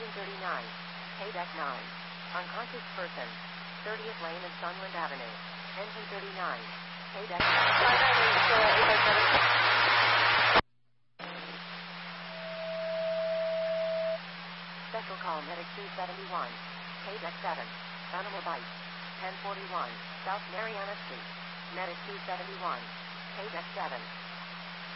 Engine 39. Paydeck 9. Unconscious person. 30th Lane and Sunland Avenue. Engine 39. Paydeck 9. Special call Medic 271. Paydeck 7. Animal bite. 1041. South Mariana Street. Medic 271. Paydeck 7.